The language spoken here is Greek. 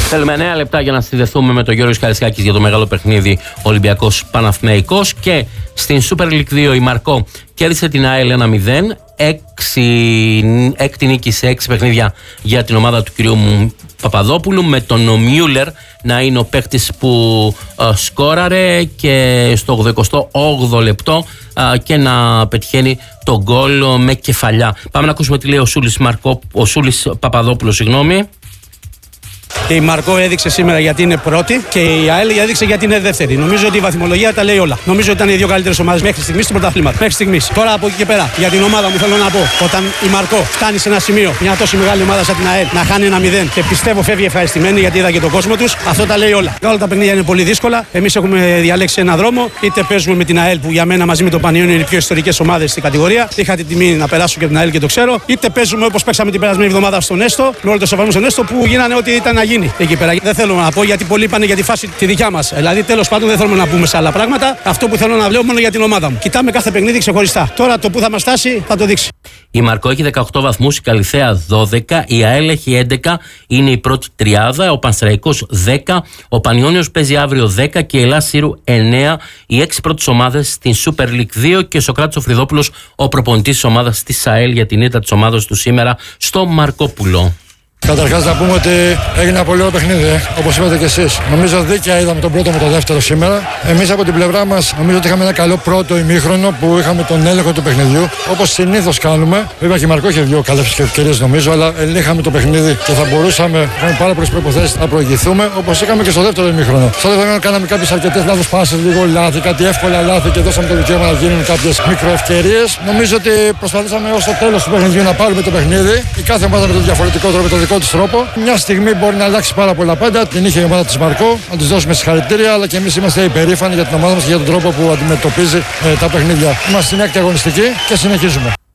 Θέλουμε 9 λεπτά για να συνδεθούμε με τον Γιώργο Καρισκάκη για το μεγάλο παιχνίδι Ολυμπιακός Παναθηναϊκός. Και στην Super League 2 η Μαρκό κέρδισε την ΑΕΛ 1-0. 6 νίκη σε 6 παιχνίδια για την ομάδα του κυρίου Παπαδόπουλου, με τον Μιούλερ να είναι ο παίκτης που σκόραρε και στο 88ο λεπτό και να πετυχαίνει τον γκολ με κεφαλιά. Πάμε να ακούσουμε τι λέει ο Σούλης Παπαδόπουλος, συγγνώμη. Η Μαρκό έδειξε σήμερα γιατί είναι πρώτη και η ΑΕΛ έδειξε γιατί είναι δεύτερη. Νομίζω ότι η βαθμολογία τα λέει όλα. Νομίζω ότι ήταν οι δύο καλύτερες ομάδες μέχρι στιγμής του πρωταθλήματος. Μέχρι στιγμής. Τώρα από εκεί και πέρα, για την ομάδα μου θέλω να πω: όταν η Μαρκό φτάνει σε ένα σημείο, μια τόσο μεγάλη ομάδα σαν την ΑΕΛ, να χάνει 1-0 και πιστεύω φεύγει ευχαριστημένη γιατί είδα και τον κόσμο τους, αυτό τα λέει όλα. Όλα τα παιχνίδια είναι πολύ δύσκολα. Εμείς έχουμε διαλέξει έναν δρόμο. Είτε παίζουμε με την ΑΕΛ που για μένα μαζί με τον Πανιόνιο είναι οι πιο ιστορικές ομάδες στην κατηγορία. Είχα την τιμή να περάσω και την ΑΕΛ και το ξέρω. Είτε παίζουμε όπως παίξαμε την περασμένη εβδομάδα στον Έστω, με όλο το σεβασμό στον Έστω που γίνανε ό,τι ήταν να γίνει εκεί πέρα. Δεν θέλω να πω γιατί πολλοί πάνε για τη φάση τη δικιά μας. Δηλαδή, τέλος πάντων, δεν θέλουμε να πούμε σε άλλα πράγματα. Αυτό που θέλω να βλέπω μόνο για την ομάδα μου. Κοιτάμε κάθε παιχνίδι ξεχωριστά. Τώρα το που θα μας φτάσει θα το δείξει. Η Μαρκό έχει 18 βαθμούς, η Καλιθέα 12, η ΑΕΛ έχει 11, είναι η πρώτη τριάδα, ο Πανσεραϊκός 10, ο Πανιόνιος παίζει αύριο 10 και η Ελλάς Σύρου 9, οι 6 πρώτες ομάδες στην Super League 2 και ο Σοκράτης ο Φρυδόπουλος, ο προπονητής της ομάδας της ΑΕΛ για την ήττα της ομάδας του σήμερα στο Μαρκόπουλο. Καταρχάς να πούμε ότι έγινε ένα πολύ ωραίο παιχνίδι, όπως είπατε και εσείς. Νομίζω δίκαια είδαμε τον πρώτο με τον δεύτερο σήμερα. Εμείς από την πλευρά μας νομίζω ότι είχαμε ένα καλό πρώτο ημίχρονο που είχαμε τον έλεγχο του παιχνιδιού, όπως συνήθως κάνουμε. Βέβαια και η Μαρκό είχε δύο καλές ευκαιρίες νομίζω, αλλά ελέγχαμε το παιχνίδι και θα μπορούσαμε, είχαμε πάρα πολλές προϋποθέσεις να προηγηθούμε, όπως είχαμε και στο δεύτερο ημίχρονο. Στο δεύτερο κάναμε κάποιες αρκετές λάθος πάσες, λίγο λάθη, κάτι εύκολα λάθη και δώσαμε το δικαίωμα να γίνουν κάποιες μικροευκαιρίες. Νομίζω ότι προσπαθήσαμε ως το τέλος του παιχνιδιού να πάρουμε το παιχνίδι. Η κάθε ομάδα με τον διαφορετικό τρόπο, το δικό της τρόπο. Μια στιγμή μπορεί να αλλάξει πάρα πολλά πάντα. Την είχε η ομάδα της Μαρκό. Να της δώσουμε συγχαρητήρια, αλλά και εμείς είμαστε υπερήφανοι για την ομάδα μας και για τον τρόπο που αντιμετωπίζει τα παιχνίδια. Είμαστε στην έκτη αγωνιστική και συνεχίζουμε.